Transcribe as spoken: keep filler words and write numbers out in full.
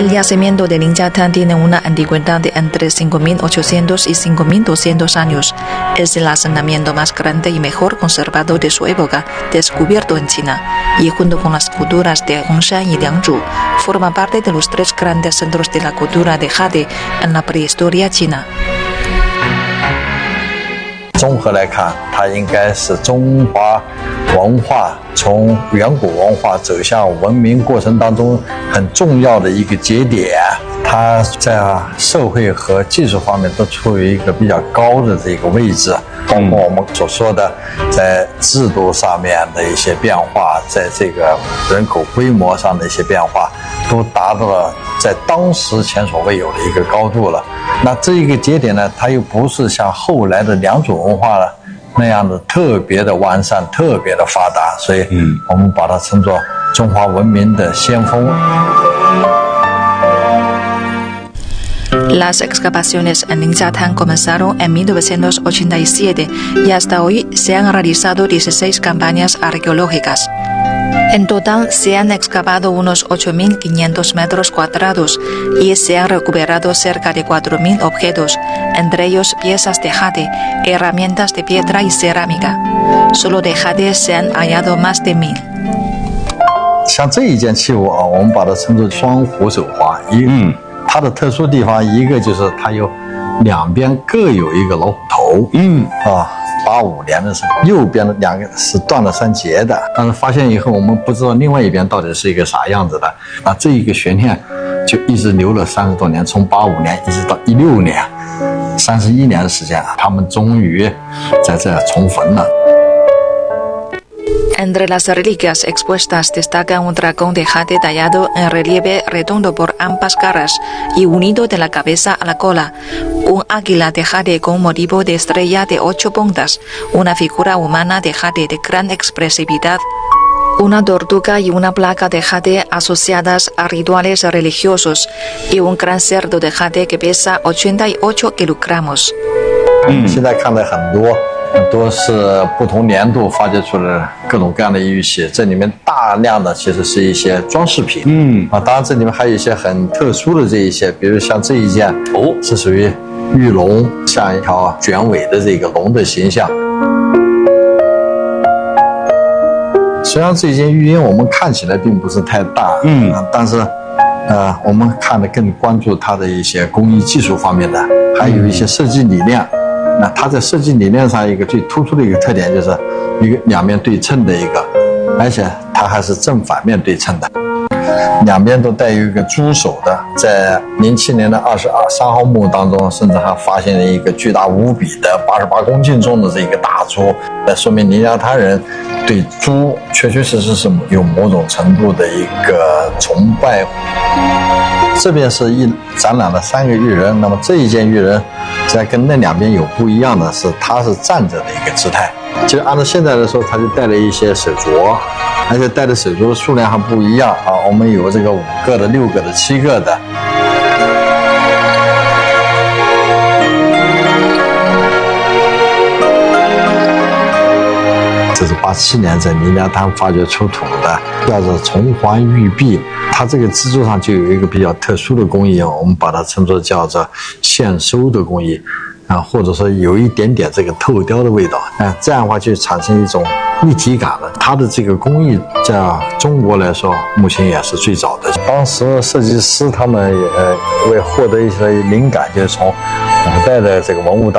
El yacimiento de Linjiatán tiene una antigüedad de entre cinco mil ochocientos y cinco mil doscientos años. Es el asentamiento más grande y mejor conservado de su época, descubierto en China, y junto con las culturas de Hongshan y Liangzhu, forma parte de los tres grandes centros de la cultura de jade en la prehistoria china. 综合来看，它应该是中华文化从远古文化走向文明过程当中很重要的一个节点。它在社会和技术方面都处于一个比较高的这个位置，包括我们所说的在制度上面的一些变化，在这个人口规模上的一些变化，都达到了在当时前所未有的一个高度了。那这一个节点呢，它又不是像后来的良渚文化了那样的特别的完善、特别的发达，所以我们把它称作中华文明的先锋。 Las excavaciones en Linjiatán comenzaron en mil novecientos ochenta y siete y hasta hoy se han realizado dieciséis campañas arqueológicas. En total se han excavado unos ocho mil quinientos metros cuadrados y se han recuperado cerca de cuatro mil objetos, entre ellos piezas de jade, herramientas de piedra y cerámica. Solo de jade se han hallado más de mil. 像这一件器物啊，我们把它称作双虎手环。一，嗯，它的特殊地方一个就是它有两边各有一个老虎头，嗯啊。八五年的时候，右边的两个是断了三节的，但是发现以后，我们不知道另外一边到底是一个啥样子的。啊，这一个悬念就一直留了三十多年，从八五年一直到一六年，三十一年的时间啊，他们终于在这重逢了。 Entre las reliquias expuestas destaca un dragón de jade tallado en relieve redondo por ambas caras y unido de la cabeza a la cola, un águila de jade con motivo de estrella de ocho puntas, una figura humana de jade de gran expresividad, una tortuga y una placa de jade asociadas a rituales religiosos y un gran cerdo de jade que pesa ochenta y ocho kilogramos. 嗯，现在看的很多。 都是不同年度发掘出来各种各样的玉器，这里面大量的其实是一些装饰品。嗯啊，当然这里面还有一些很特殊的这一些，比如像这一件哦，是属于玉龙，像一条卷尾的这个龙的形象。虽然这件玉鹰我们看起来并不是太大，嗯、啊，但是呃，我们看的更关注它的一些工艺技术方面的，还有一些设计理念。 那它在设计理念上一个最突出的一个特点就是一个两面对称的一个，而且它还是正反面对称的，两边都带有一个猪手的。在零七年的二十三号墓当中，甚至还发现了一个巨大无比的八十八公斤重的这个大猪，那说明临家滩人对猪确确实实是有某种程度的一个崇拜。 这边是一展览了三个玉人，那么这一件玉人，在跟那两边有不一样的是，它是站着的一个姿态。就按照现在来说，它就带了一些手镯，而且带的手镯数量还不一样啊。我们有这个五个的、六个的、七个的。 这是八七年在临家滩发掘出土的，叫做重环玉璧。它这个支柱上就有一个比较特殊的工艺，我们把它称作叫做线收的工艺，啊，或者说有一点点这个透雕的味道，啊，这样的话就产生一种立体感了。它的这个工艺在中国来说，目前也是最早的。当时设计师他们也为获得一些灵感，就是从古代的这个文物当。